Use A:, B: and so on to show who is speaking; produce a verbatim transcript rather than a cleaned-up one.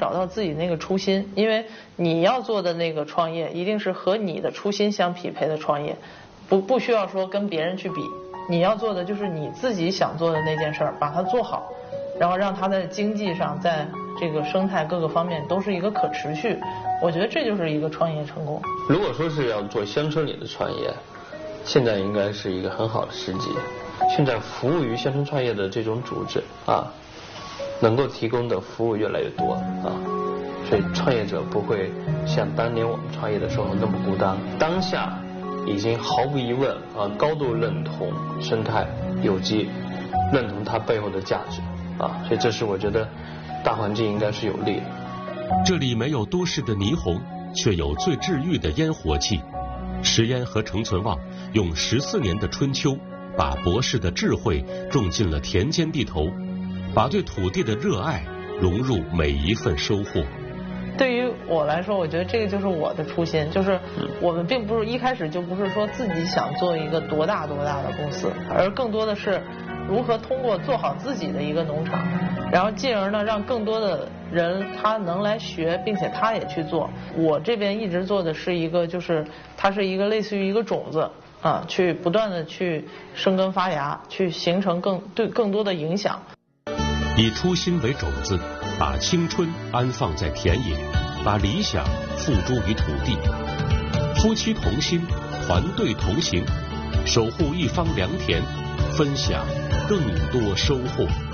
A: 找到自己那个初心，因为你要做的那个创业一定是和你的初心相匹配的创业，不不需要说跟别人去比，你要做的就是你自己想做的那件事儿，把它做好，然后让它在经济上，在这个生态各个方面都是一个可持续，我觉得这就是一个创业成功。
B: 如果说是要做乡村里的创业，现在应该是一个很好的时机。现在服务于乡村创业的这种组织啊，能够提供的服务越来越多啊，所以创业者不会像当年我们创业的时候那么孤单。当下已经毫无疑问啊，高度认同生态有机，认同它背后的价值啊，所以这是我觉得大环境应该是有利的。
C: 这里没有都市的霓虹，却有最治愈的烟火气。石烟和程存旺用十四年的春秋，把博士的智慧种进了田间地头，把对土地的热爱融入每一份收获。
A: 对于我来说，我觉得这个就是我的初心，就是我们并不是一开始就不是说自己想做一个多大多大的公司，而更多的是如何通过做好自己的一个农场，然后进而呢让更多的人他能来学，并且他也去做。我这边一直做的是一个，就是它是一个类似于一个种子啊，去不断的去生根发芽，去形成更对更多的影响。
C: 以初心为种子，把青春安放在田野，把理想付诸于土地。夫妻同心，团队同行，守护一方良田，分享更多收获。